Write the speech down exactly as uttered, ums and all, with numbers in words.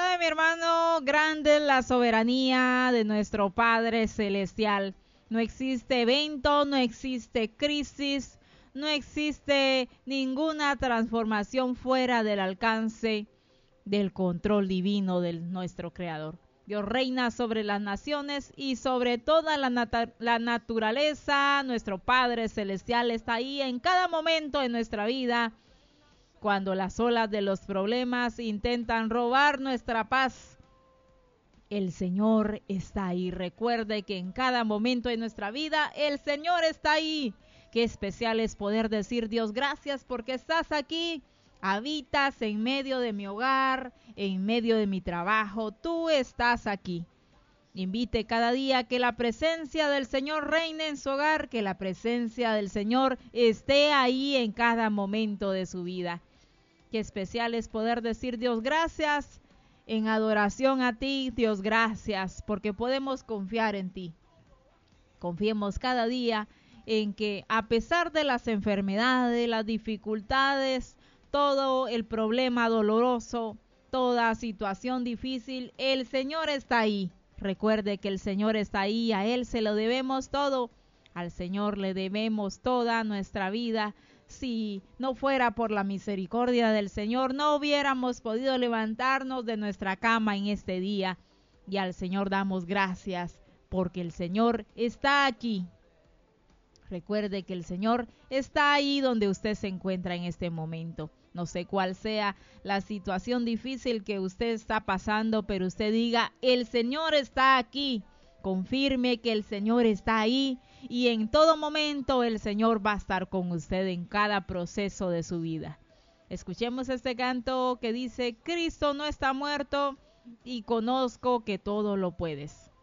Ay, mi hermano, grande es la soberanía de nuestro Padre Celestial. No existe evento, no existe crisis, no existe ninguna transformación fuera del alcance del control divino de nuestro Creador. Dios reina sobre las naciones y sobre toda la, nat la naturaleza. Nuestro Padre Celestial está ahí en cada momento de nuestra vida. Cuando las olas de los problemas intentan robar nuestra paz, el Señor está ahí. Recuerde que en cada momento de nuestra vida el Señor está ahí. Qué especial es poder decir: Dios, gracias porque estás aquí. Habitas en medio de mi hogar, en medio de mi trabajo. Tú estás aquí. Invite cada día que la presencia del Señor reine en su hogar, que la presencia del Señor esté ahí en cada momento de su vida. Qué especial es poder decir: Dios, gracias, en adoración a ti. Dios, gracias, porque podemos confiar en ti. Confiemos cada día en que, a pesar de las enfermedades, las dificultades, todo el problema doloroso, toda situación difícil, el Señor está ahí. Recuerde que el Señor está ahí, a Él se lo debemos todo, al Señor le debemos toda nuestra vida. Si no fuera por la misericordia del Señor, no hubiéramos podido levantarnos de nuestra cama en este día. Y al Señor damos gracias, porque el Señor está aquí. Recuerde que el Señor está ahí donde usted se encuentra en este momento. No sé cuál sea la situación difícil que usted está pasando, pero usted diga: el Señor está aquí. Confirme que el Señor está ahí y en todo momento el Señor va a estar con usted en cada proceso de su vida. Escuchemos este canto que dice: Cristo no está muerto y conozco que todo lo puedes.